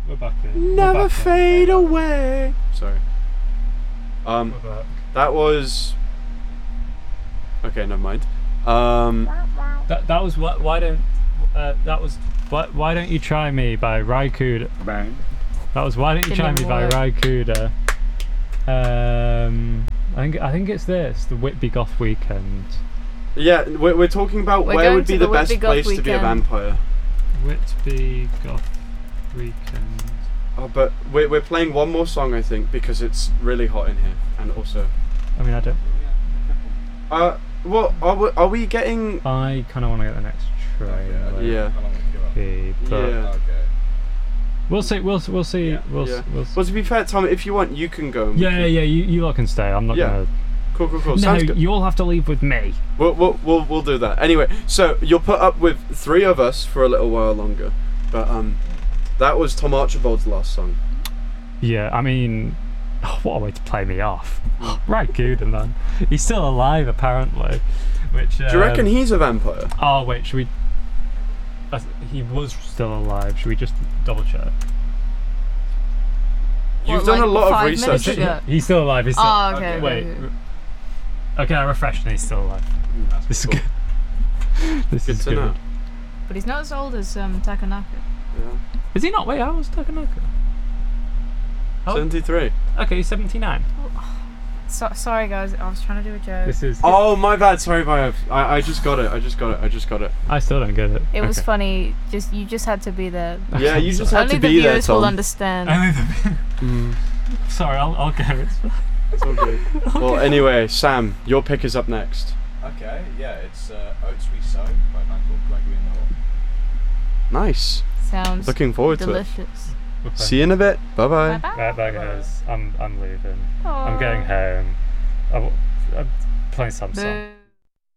We're back in. Never fade away. Sorry. We're back. That was. Okay, never mind. That was what. Why don't? That was. Why don't you try me by Ry Cooder? Bang. That was Why Don't You Try Me by Ry Cooder. I think it's this, the Whitby Goth Weekend. Yeah, we're talking about where would be the best place to be a vampire. Whitby Goth Weekend. Oh, but we're playing one more song, I think, because it's really hot in here, and also. I mean, I don't. Well, are we getting? I kind of want to get the next train. Yeah. Okay. We'll see. We'll see. Yeah. We'll Well, to be fair, Tom, if you want, you can go. Yeah. You lot can stay. I'm not gonna. Cool. No, Sounds good. you all have to leave with me. We'll do that. Anyway, so you'll put up with 3 of us for a little while longer, but that was Tom Archibald's last song. Yeah, I mean, what a way to play me off. Right, good, man. He's still alive, apparently. Which Do you reckon he's a vampire? Oh wait, should we? He was still alive. Should we just double check? You've done a lot of research. He's still alive. He's still. Oh, okay. Wait. Okay, I refreshed and he's still alive. This cool. is good. This Good is to good. know. But he's not as old as Takanaka. Yeah. Is he not? Wait, how old is Takanaka? 73. Okay, he's 79. Sorry guys, I was trying to do a joke. This is. Oh, my bad. Sorry, Vio. I just got it. I I still don't get it. It was Okay. funny. You just had to be there. Yeah, you just had Only to the be there, viewers will Tom. understand. Only the. Sorry, I'll get it. It's all good. Well, anyway, Sam, your pick is up next. Okay, yeah, it's Oats We Sow by a band called Gregory and the Hall. Nice. Sounds Looking forward to delicious. Okay. it. See you in a bit. Bye-bye. Bye-bye. Bye guys. I'm leaving. Aw. I'm getting home. I'm playing some song. Boo.